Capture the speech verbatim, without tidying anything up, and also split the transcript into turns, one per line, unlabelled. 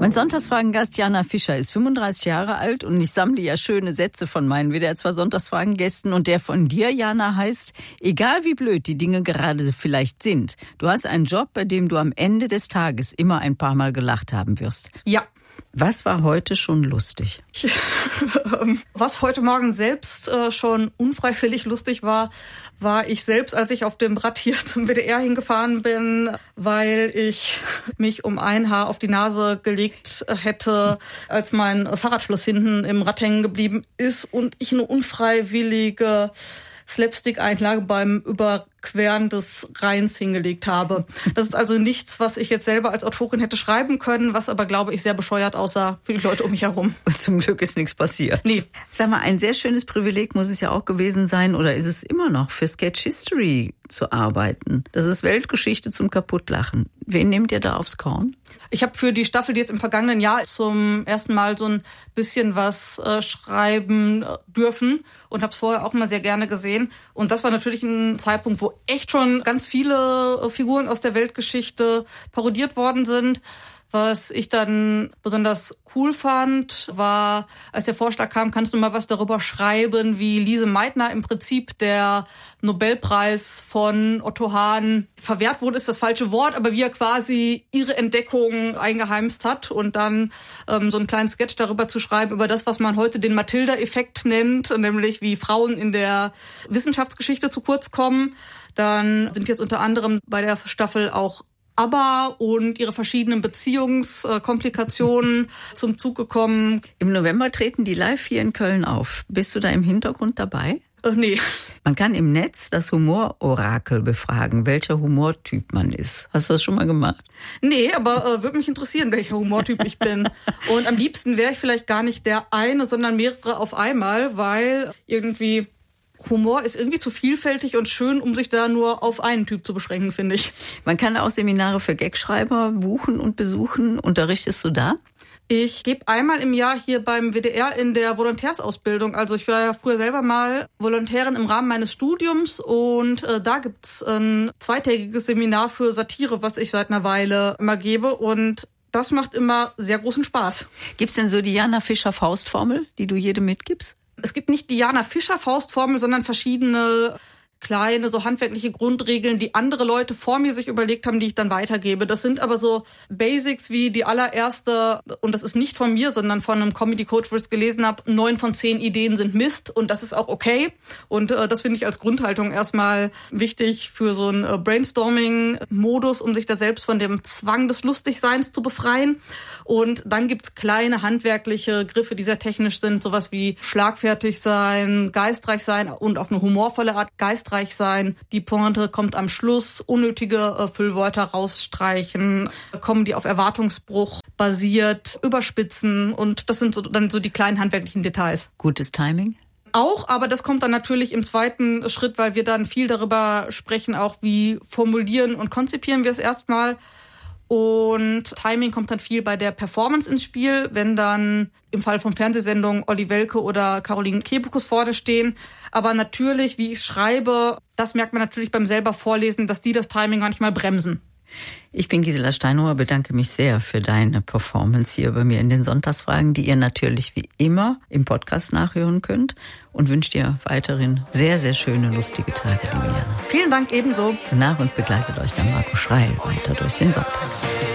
Mein Sonntagsfragen-Gast Jana Fischer ist fünfunddreißig Jahre alt und ich sammle ja schöne Sätze von meinen W D R zwei Sonntagsfragen-Gästen und der von dir, Jana, heißt: Egal wie blöd die Dinge gerade vielleicht sind, du hast einen Job, bei dem du am Ende des Tages immer ein paar Mal gelacht haben wirst.
Ja.
Was war heute schon lustig?
Was heute Morgen selbst äh, schon unfreiwillig lustig war, war ich selbst, als ich auf dem Rad hier zum W D R hingefahren bin, weil ich mich um ein Haar auf die Nase gelegt hätte, als mein Fahrradschloss hinten im Rad hängen geblieben ist und ich eine unfreiwillige Slapstick-Einlage beim Überqueren des Rheins hingelegt habe. Das ist also nichts, was ich jetzt selber als Autorin hätte schreiben können, was aber, glaube ich, sehr bescheuert aussah für die Leute um mich herum.
Und zum Glück ist nichts passiert.
Nee.
Sag mal, ein sehr schönes Privileg muss es ja auch gewesen sein, oder ist es immer noch, für Sketch History zu arbeiten. Das ist Weltgeschichte zum Kaputtlachen. Wen nehmt ihr da aufs Korn?
Ich habe für die Staffel, die jetzt im vergangenen Jahr zum ersten Mal so ein bisschen was äh, schreiben dürfen und habe es vorher auch mal sehr gerne gesehen. Und das war natürlich ein Zeitpunkt, wo echt schon ganz viele äh, Figuren aus der Weltgeschichte parodiert worden sind. Was ich dann besonders cool fand, war, als der Vorschlag kam, kannst du mal was darüber schreiben, wie Lise Meitner im Prinzip der Nobelpreis von Otto Hahn verwehrt wurde, ist das falsche Wort, aber wie er quasi ihre Entdeckung eingeheimst hat und dann ähm, so einen kleinen Sketch darüber zu schreiben, über das, was man heute den Matilda-Effekt nennt, nämlich wie Frauen in der Wissenschaftsgeschichte zu kurz kommen. Dann sind jetzt unter anderem bei der Staffel auch ABBA und ihre verschiedenen Beziehungskomplikationen zum Zug gekommen.
Im November treten die live hier in Köln auf. Bist du da im Hintergrund dabei?
Äh, nee.
Man kann im Netz das Humororakel befragen, welcher Humortyp man ist. Hast du das schon mal gemacht?
Nee, aber äh, würde mich interessieren, welcher Humortyp ich bin. Und am liebsten wäre ich vielleicht gar nicht der eine, sondern mehrere auf einmal, weil irgendwie Humor ist irgendwie zu vielfältig und schön, um sich da nur auf einen Typ zu beschränken, finde ich.
Man kann auch Seminare für Gagschreiber buchen und besuchen. Unterrichtest du da?
Ich gebe einmal im Jahr hier beim W D R in der Volontärsausbildung. Also ich war ja früher selber mal Volontärin im Rahmen meines Studiums und äh, da gibt's ein zweitägiges Seminar für Satire, was ich seit einer Weile immer gebe, und das macht immer sehr großen Spaß.
Gibt's denn so die Jana Fischer Faustformel, die du jedem mitgibst?
Es gibt nicht die Jana Fischer Faustformel, sondern verschiedene kleine, so handwerkliche Grundregeln, die andere Leute vor mir sich überlegt haben, die ich dann weitergebe. Das sind aber so Basics wie die allererste, und das ist nicht von mir, sondern von einem Comedy-Coach, wo ich es gelesen habe, neun von zehn Ideen sind Mist und das ist auch okay. Und äh, das finde ich als Grundhaltung erstmal wichtig für so einen äh, Brainstorming-Modus, um sich da selbst von dem Zwang des Lustigseins zu befreien. Und dann gibt's kleine handwerkliche Griffe, die sehr technisch sind, sowas wie schlagfertig sein, geistreich sein und auf eine humorvolle Art geistreich sein. Die Pointe kommt am Schluss, unnötige äh, Füllwörter rausstreichen, kommen die auf Erwartungsbruch basiert, überspitzen, und das sind so, dann so die kleinen handwerklichen Details.
Gutes Timing?
Auch, aber das kommt dann natürlich im zweiten Schritt, weil wir dann viel darüber sprechen, auch wie formulieren und konzipieren wir es erstmal. Und Timing kommt dann viel bei der Performance ins Spiel, wenn dann im Fall von Fernsehsendungen Olli Welke oder Caroline Kebekus vorne stehen. Aber natürlich, wie ich schreibe, das merkt man natürlich beim selber Vorlesen, dass die das Timing manchmal bremsen.
Ich bin Gisela Steinauer, bedanke mich sehr für deine Performance hier bei mir in den Sonntagsfragen, die ihr natürlich wie immer im Podcast nachhören könnt, und wünsche dir weiterhin sehr, sehr schöne, lustige Tage, liebe Jana.
Vielen Dank ebenso.
Und nach uns begleitet euch dann Marco Schreil weiter durch den Sonntag.